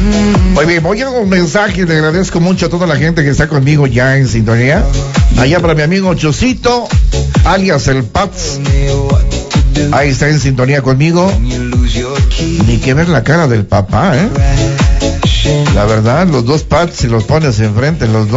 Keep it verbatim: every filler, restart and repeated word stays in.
Muy bien, voy a dar un mensaje. Le agradezco mucho a toda la gente que está conmigo ya en sintonía. Allá para mi amigo Chosito, alias el Pats. Ahí está en sintonía conmigo. Ni que ver la cara del papá, ¿eh? La verdad, los dos Pats, si los pones enfrente, los dos.